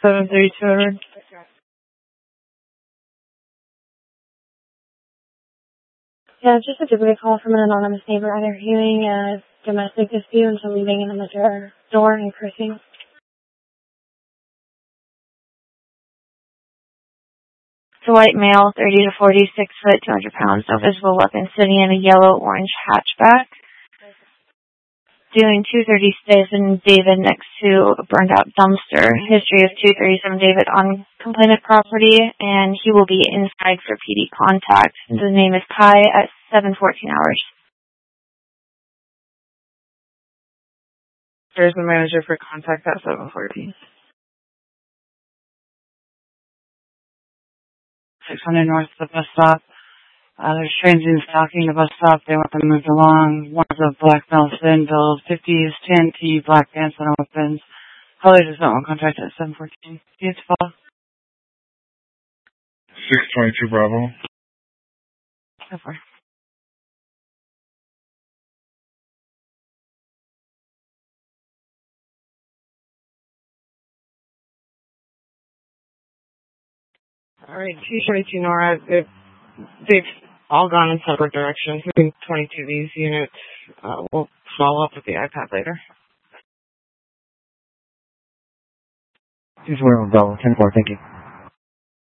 732. Yeah, it's just a delivery call from an anonymous neighbor either hearing a domestic dispute until leaving in the door and cursing. It's a white male, 30 to 46 foot, 200 pounds, no visible weapon, sitting in a yellow-orange hatchback. Doing 237 David next to a burned-out dumpster. History of 237 David on complainant property, and he will be inside for PD contact. The name is Kai at 7:14 hours. There's the manager for contact at 7:14. 600 north of the bus stop. There's trains in stalking the bus stop. They want them moved along. One of the black males in build 50s, 10T, black pants and weapons. Holly does not want contact at 7:14. It's fall. 622 Bravo. So far. All right, 222 Nora. They've all gone in separate directions. Moving 22 of these units. We'll follow up with the iPad later. 241 Bravo, 10-4, thank you.